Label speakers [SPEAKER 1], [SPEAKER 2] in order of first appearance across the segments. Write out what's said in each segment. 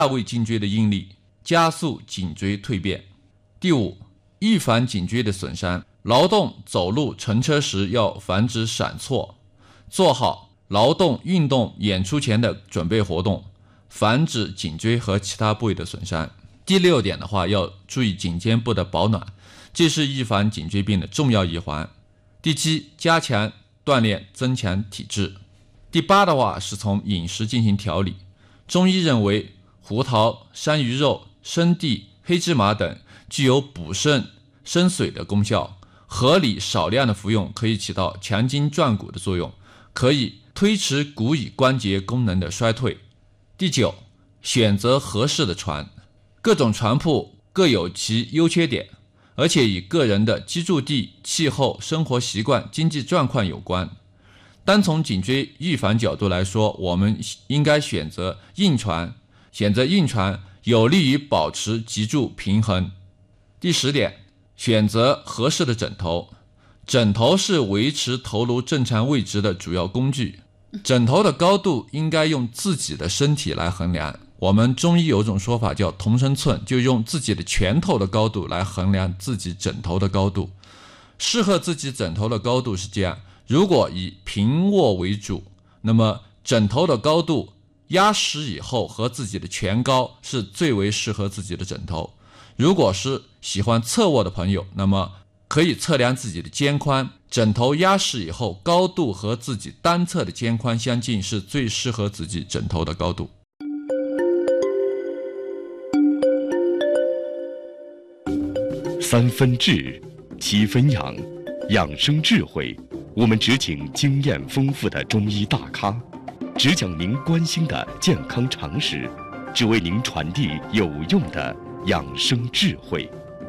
[SPEAKER 1] 大胃颈椎的应力，加速颈椎蜕变。第五，预防颈椎的损伤。劳动、走路、乘车时要防止闪错，做好劳动、运动、演出前的准备活动，防止颈椎和其他部位的损伤。第六点的话，要注意颈肩部的保暖，这是预防颈椎病的重要一环。第七，加强锻炼，增强体质。第八的话是从饮食进行调理。中医认为胡桃、山芋肉、生地、黑芝麻等具有补肾生水的功效，合理少量的服用可以起到强筋壮骨的作用，可以推迟骨与关节功能的衰退。第九，选择合适的床。各种床铺各有其优缺点，而且与个人的居住地、气候、生活习惯、经济状况有关。单从颈椎预防角度来说，我们应该选择硬床，有利于保持脊柱平衡。第10点，选择合适的枕头。枕头是维持头颅正常位置的主要工具，枕头的高度应该用自己的身体来衡量。我们中医有种说法叫同身寸，就用自己的拳头的高度来衡量自己枕头的高度。适合自己枕头的高度是这样，如果以平卧为主，那么枕头的高度压实以后和自己的拳高是最为适合自己的枕头。如果是喜欢侧卧的朋友，那么可以测量自己的肩宽，枕头压实以后高度和自己单侧的肩宽相近，是最适合自己枕头的高度。
[SPEAKER 2] 3分治7分养，养生智慧，我们只请经验丰富的中医大咖，只讲您关心的健康常识，只为您传递有用的养生智慧。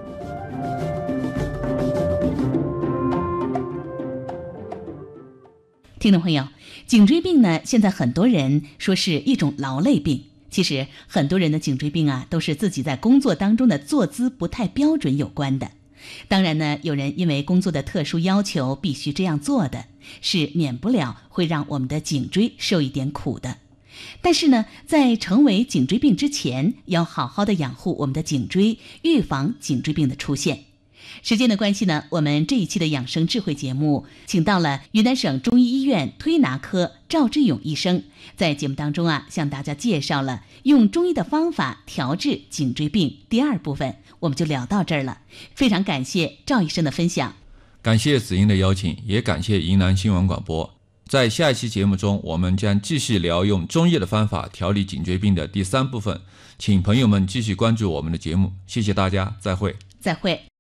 [SPEAKER 3] 听众朋友，颈椎病呢，现在很多人说是一种劳累病。其实很多人的颈椎病啊，都是自己在工作当中的坐姿不太标准有关的。当然呢，有人因为工作的特殊要求必须这样做的，是免不了会让我们的颈椎受一点苦的。但是呢，在成为颈椎病之前，要好好的养护我们的颈椎，预防颈椎病的出现。时间的关系呢，我们这一期的养生智慧节目请到了云南省中医医院推拿科赵志勇医生，在节目当中啊，向大家介绍了用中医的方法调治颈椎病第2部分，我们就聊到这儿了。非常感谢赵医生的分享，
[SPEAKER 1] 感谢子英的邀请，也感谢云南新闻广播。在下一期节目中，我们将继续聊用中医的方法调理颈椎病的第3部分，请朋友们继续关注我们的节目。谢谢大家，再会。
[SPEAKER 3] 再会。